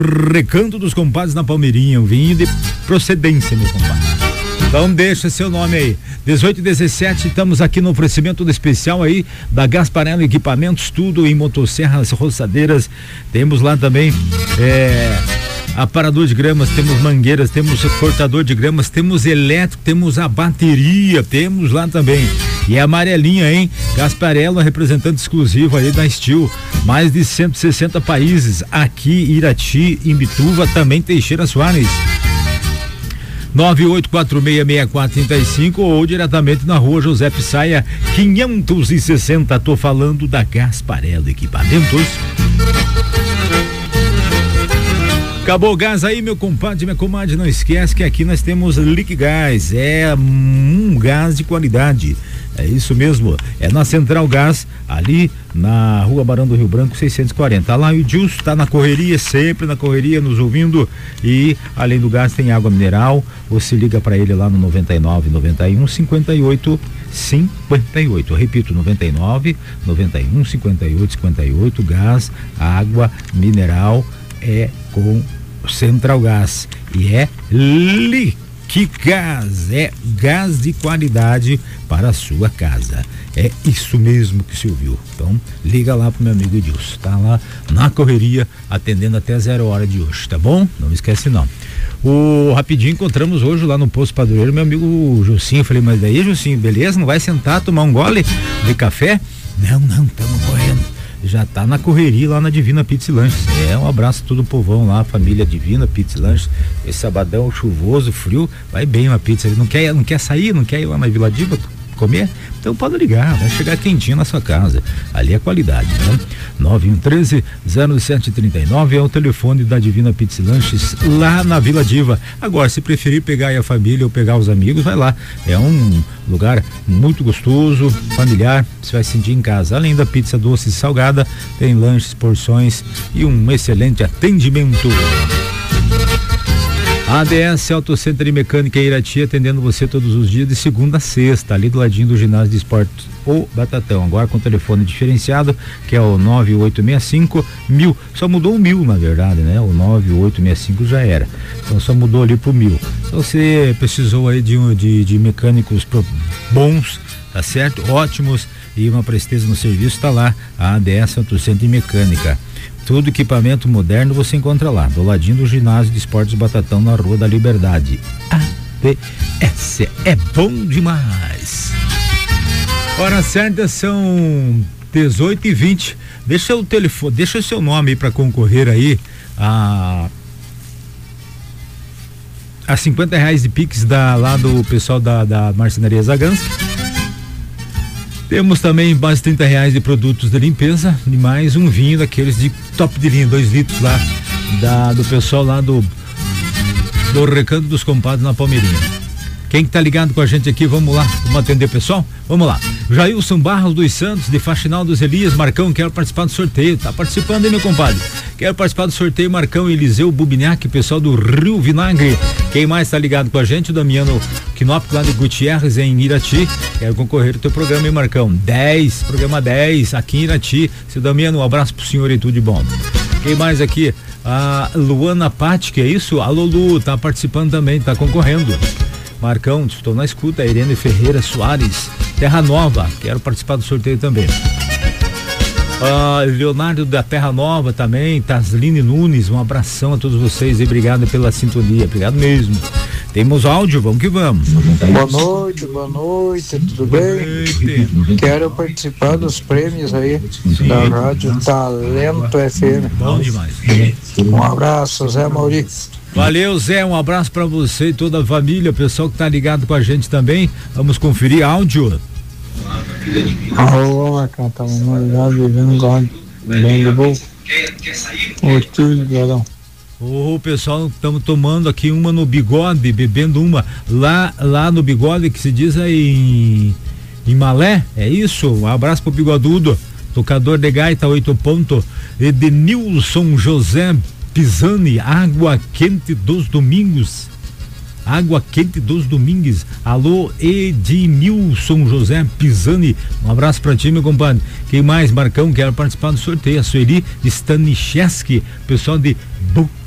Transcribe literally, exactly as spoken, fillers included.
Recanto dos Compadres na Palmeirinha, um vinho de procedência, meu compadre. Então deixa seu nome aí. dezoito e dezessete, estamos aqui no oferecimento do especial aí da Gasparello Equipamentos, tudo em motosserras, roçadeiras. Temos lá também é, aparador de gramas, temos mangueiras, temos cortador de gramas, temos elétrico, temos a bateria, temos lá também. E é amarelinha, hein? Gasparello, representante exclusivo aí da Steel. Mais de cento e sessenta países. Aqui, Irati, Imbituva, também Teixeira Soares. nove oito quatro seis seis quatro três cinco ou diretamente na rua José Pissaia quinhentos e sessenta. Tô falando da Gasparello Equipamentos. Acabou o gás aí, meu compadre, minha comadre, não esquece que aqui nós temos Liquigás, é um gás de qualidade, é isso mesmo, é na Central Gás, ali na Rua Barão do Rio Branco seiscentos e quarenta, lá o Edilson tá na correria, sempre na correria, nos ouvindo, e além do gás tem água mineral, você liga para ele lá no noventa e nove, noventa e um, cinquenta e oito, cinquenta e oito, repito, noventa e nove, noventa e um, cinquenta e oito, cinquenta e oito, gás, água mineral, é com Central Gás e é Liquigás, é gás de qualidade para a sua casa. É isso mesmo que se ouviu. Então, liga lá pro meu amigo Edilson, tá lá na correria, atendendo até zero hora de hoje, tá bom? Não esquece não. O rapidinho encontramos hoje lá no Posto Padroeiro meu amigo Jucinho. Falei, mas daí, Jucinho, beleza? Não vai sentar, tomar um gole de café? Não, não, estamos correndo. Já tá na correria lá na Divina Pizza e Lanches. É, um abraço a todo o povão lá, família Divina Pizza e Lanches. Esse sabadão chuvoso, frio, vai bem uma pizza. Não quer, não quer sair, não quer ir lá na Vila Diva comer? Então pode ligar, vai chegar quentinho na sua casa. Ali é qualidade, né? nove um um três, zero sete três nove é o telefone da Divina Pizza e Lanches lá na Vila Diva. Agora, se preferir pegar aí a família ou pegar os amigos, vai lá. É um lugar muito gostoso, familiar, você vai sentir em casa. Além da pizza doce e salgada, tem lanches, porções e um excelente atendimento. A D S Auto Center e Mecânica Irati, atendendo você todos os dias de segunda a sexta, ali do ladinho do ginásio de esportes ou Batatão, agora com telefone diferenciado, que é o nove oito seis cinco mil, só mudou o mil na verdade, né? O nove oito seis cinco já era, então só mudou ali pro mil. Então você precisou aí de, de, de mecânicos bons, tá certo? Ótimos, e uma presteza no serviço, tá lá, a A D S Auto Center e Mecânica. Todo equipamento moderno você encontra lá, do ladinho do ginásio de esportes Batatão, na Rua da Liberdade. A D S é bom demais. Hora certa são dezoito e vinte. Deixa o telefone, deixa o seu nome aí para concorrer aí a a cinquenta reais de Pix da, lá do pessoal da, da Marcenaria Zaganski. Temos também mais trinta reais de produtos de limpeza e mais um vinho daqueles de top de linha, dois litros lá, da, do pessoal lá do, do Recanto dos Compadres na Palmeirinha. Quem que tá ligado com a gente aqui, vamos lá, vamos atender o pessoal? Vamos lá. Jailson Barros dos Santos, de Faxinal dos Elias. Marcão, quero participar do sorteio. Tá participando aí, meu compadre? Quero participar do sorteio, Marcão. Eliseu Bubiniac, pessoal do Rio Vinagre. Quem mais tá ligado com a gente? O Damiano Knop, lá de Gutierrez, em Irati. Quero concorrer ao teu programa, hein, Marcão? dez, programa dez, aqui em Irati. Seu Damiano, um abraço pro senhor e tudo de bom. Quem mais aqui? A Luana Patti, que é isso? Alô, Lu, tá participando também, tá concorrendo. Marcão, estou na escuta. Irene Ferreira Soares, Terra Nova, quero participar do sorteio também. Ah, Leonardo da Terra Nova também, Tasline Nunes, um abração a todos vocês e obrigado pela sintonia, obrigado mesmo. Temos áudio, vamos que vamos. Boa noite, boa noite, tudo bem? Noite. Quero participar dos prêmios aí, sim, da Rádio Talento F M. Bom demais. Um abraço, Zé Maurício. Valeu, Zé, um abraço pra você e toda a família, o pessoal que tá ligado com a gente também. Vamos conferir áudio. Alô, Marcão, tá ligado, vivendo gole, bem de boa. Oi, tudo, Gordão. Ô, pessoal, estamos tomando aqui uma no Bigode, bebendo uma lá, lá no Bigode, que se diz aí em, em Malé, é isso? Um abraço pro Bigodudo, tocador de gaita, oito ponto, Edenilson José Pisani, água quente dos domingos. Água quente dos domingos. Alô, Edmilson José Pisani. Um abraço pra ti, meu compadre. Quem mais? Marcão, quero participar do sorteio. A Sueli Staniszewski, pessoal de Buc